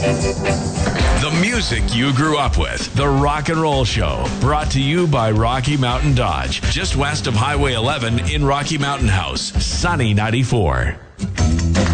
The music you grew up with. The Rock and Roll Show. Brought to you by Rocky Mountain Dodge. Just west of Highway 11 in Rocky Mountain House. Sunny 94.